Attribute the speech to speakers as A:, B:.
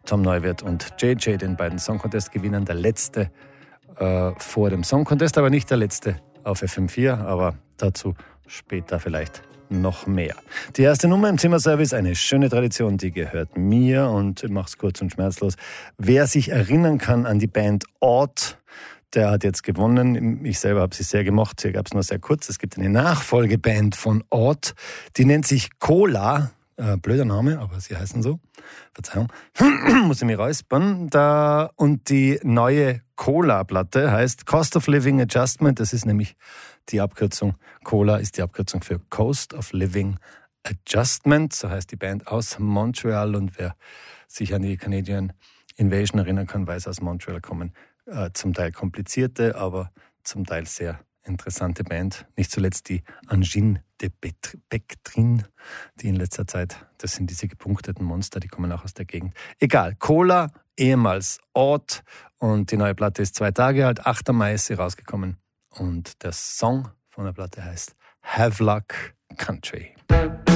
A: Tom Neuwirth und JJ, den beiden Song Contest-Gewinnern. Der letzte vor dem Song Contest, aber nicht der letzte auf FM4, aber dazu später vielleicht noch mehr. Die erste Nummer im Zimmerservice, eine schöne Tradition, die gehört mir und ich mache es kurz und schmerzlos. Wer sich erinnern kann an die Band Odd, der hat jetzt gewonnen. Ich selber habe sie sehr gemocht. Hier gab es nur sehr kurz. Es gibt eine Nachfolgeband von Odd, die nennt sich Cola. Blöder Name, aber sie heißen so. Verzeihung. Muss ich mich räuspern. Und die neue Cola-Platte heißt Cost of Living Adjustment. Das ist nämlich die Abkürzung. Cola ist die Abkürzung für Cost of Living Adjustment. So heißt die Band aus Montreal. Und wer sich an die Canadian Invasion erinnern kann, weiß, aus Montreal kommen zum Teil komplizierte, aber zum Teil sehr interessante Band. Nicht zuletzt die Angine de Bectrin, die in letzter Zeit, das sind diese gepunkteten Monster, die kommen auch aus der Gegend. Egal, Cola, ehemals Odd, und die neue Platte ist 2 Tage alt, 8. Mai ist sie rausgekommen und der Song von der Platte heißt Havelock Country.